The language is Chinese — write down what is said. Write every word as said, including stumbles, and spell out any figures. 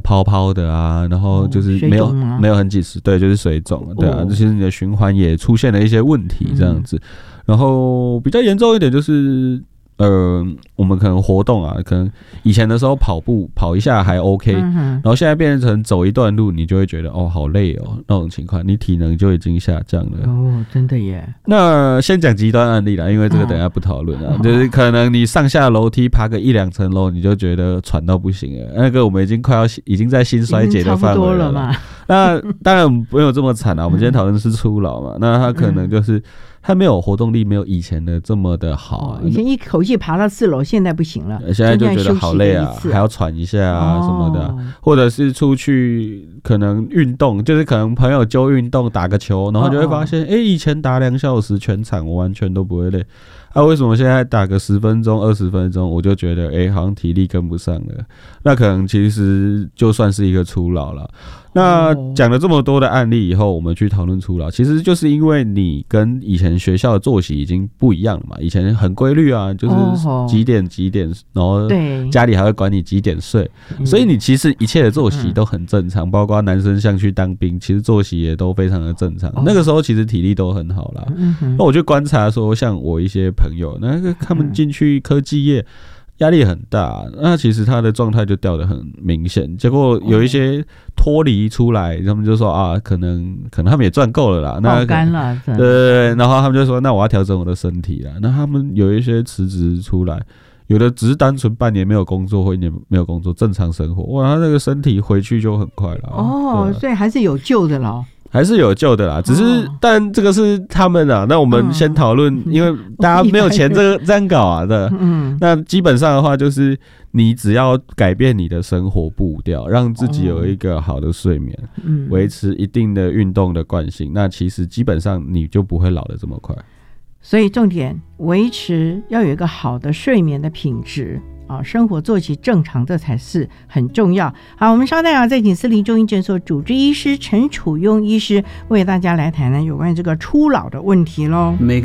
泡泡的啊，然后就是没有、哦、没有很紧实，对，就是水肿，对啊，哦、其实你的循环也出现了一些问题这样子，嗯、然后比较严重一点就是。呃，我们可能活动啊，可能以前的时候跑步跑一下还 OK，、嗯、然后现在变成走一段路，你就会觉得哦好累哦，那种情况，你体能就已经下降了。 哦，真的耶。 那先讲极端案例啦，因为这个等一下不讨论啊、哦，就是可能你上下楼梯爬个一两层楼，你就觉得喘到不行了。那个我们已经快要已经在心衰竭的范围了啦。那当然没有这么惨啊，我们今天讨论的是初老嘛，那他可能就是。他没有活动力，没有以前的这么的好、啊哦。以前一口气爬到四楼，现在不行了。 现在就觉得好累啊，还要喘一下啊什么的、哦，或者是出去可能运动，就是可能朋友揪运动打个球，然后就会发现，哎、欸，以前打两小时全场我完全都不会累，啊，为什么现在打个十分钟、二十分钟，我就觉得，哎、欸，好像体力跟不上了？那可能其实就算是一个初老了。那讲了这么多的案例以后，我们去讨论初老，其实就是因为你跟以前学校的作息已经不一样了嘛。以前很规律啊，就是几点几点，然后家里还会管你几点睡，所以你其实一切的作息都很正常，包括男生像去当兵，其实作息也都非常的正常。那个时候其实体力都很好啦。那我就观察说，像我一些朋友，那个他们进去科技业。压力很大，那其实他的状态就掉得很明显。结果有一些脱离出来，他们就说啊，可能可能他们也赚够了啦，那爆肝了， 对对对，然后他们就说，那我要调整我的身体啦。那他们有一些辞职出来，有的只是单纯半年没有工作或一年没有工作，正常生活，哇，他那个身体回去就很快了。 哦，所以还是有救的咯。 还是有救的啦，只是、哦、但这个是他们啊，那我们先讨论、嗯，因为大家没有钱这个这样搞啊的。嗯，那基本上的话就是你只要改变你的生活步调，让自己有一个好的睡眠，嗯，维持一定的运动的惯性，那其实基本上你就不会老得这么快。 所以重点维持要有一个好的睡眠的品质。啊，生活作息正常，这才是很重要。好，我们稍待啊，再请斯林中医诊所主治医师陈楚庸医师为大家来谈谈有关于这个初老的问题咯。每个